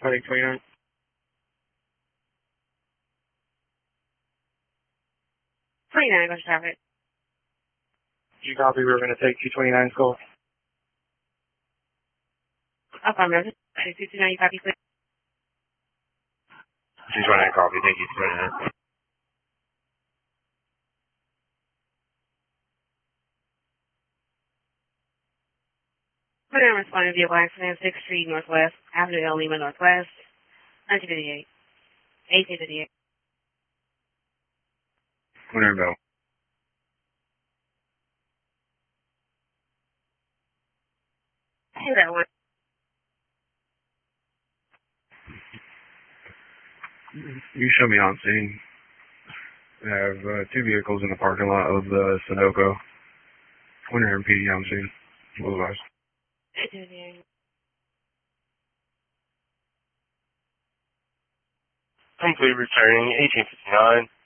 Heading 29. Go to traffic. Did you copy? We're going to take 229 call. Affirmative. 229, you copy, please. 229 copy. Thank you. 229. Put in responding vehicle accident, 6th Street Northwest, Avenue L Lima Northwest, 1958. 1858. Winter Bell. Hey, that one. You show me on scene. I have 2 vehicles in the parking lot of the Sunoco. Winter and PD on scene. Otherwise. 1858. Simply returning 1859.